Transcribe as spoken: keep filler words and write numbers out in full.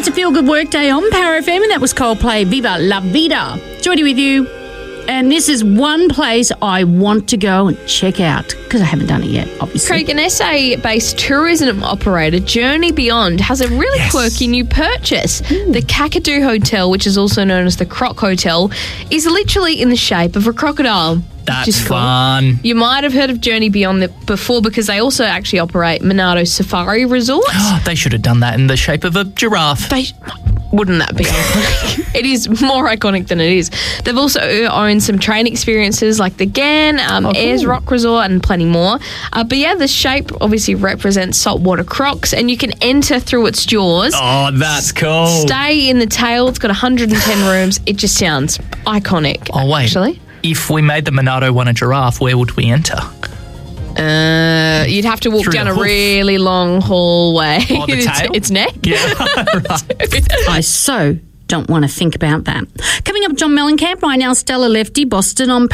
It's a feel-good work day on Power F M, and that was Coldplay, Viva La Vida. Jody with you. And this is one place I want to go and check out because I haven't done it yet, obviously. Craig, an S A-based tourism operator, Journey Beyond, has a really Yes. quirky new purchase. The Kakadu Hotel, which is also known as the Croc Hotel, is literally in the shape of a crocodile. That's which is cool. fun. You might have heard of Journey Beyond before because they also actually operate Monado Safari Resort. They should have done that in the shape of a giraffe. They wouldn't that be iconic? It is more iconic than it is. They've also owned some train experiences like the Gan, um, Oh, cool. Ayers Rock Resort, and plenty more. Uh, but yeah, the shape obviously represents saltwater crocs, and you can enter through its jaws. Oh, that's cool. Stay in the tail. It's got one hundred ten rooms. It just sounds iconic. Oh, wait. Actually, If we made the Monado one a giraffe, where would we enter? uh, you'd have to walk Through down the a hoof. really long hallway. Oh, the its, tail? its neck. Yeah, right. I so don't want to think about that. Coming up, John Mellencamp, right now, Stella Lefty, Boston on